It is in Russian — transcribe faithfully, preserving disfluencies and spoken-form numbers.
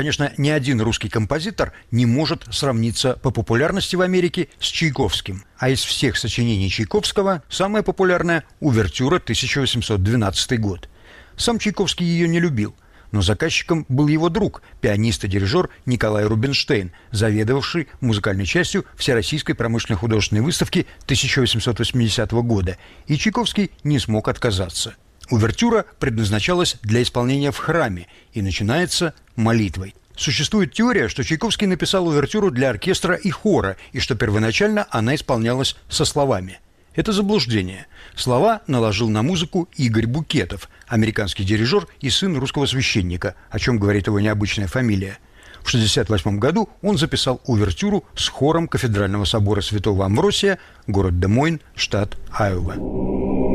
Конечно, ни один русский композитор не может сравниться по популярности в Америке с Чайковским. А из всех сочинений Чайковского самое популярное – «Увертюра», тысяча восемьсот двенадцатый год. Сам Чайковский ее не любил, но заказчиком был его друг, пианист и дирижер Николай Рубинштейн, заведовавший музыкальной частью Всероссийской промышленно художественной выставки тысяча восемьсот восьмидесятого года, и Чайковский не смог отказаться. Увертюра предназначалась для исполнения в храме и начинается молитвой. Существует теория, что Чайковский написал увертюру для оркестра и хора, и что первоначально она исполнялась со словами. Это заблуждение. Слова наложил на музыку Игорь Букетов, американский дирижер и сын русского священника, о чем говорит его необычная фамилия. В шестьдесят восьмом году он записал увертюру с хором Кафедрального собора Святого Амвросия, город Де-Мойн, штат Айова.